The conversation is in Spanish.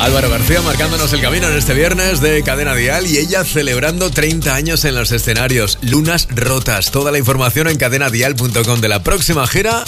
Álvaro García marcándonos el camino en este viernes de Cadena Dial y ella celebrando 30 años en los escenarios. Lunas rotas. Toda la información en cadenadial.com de la próxima gira.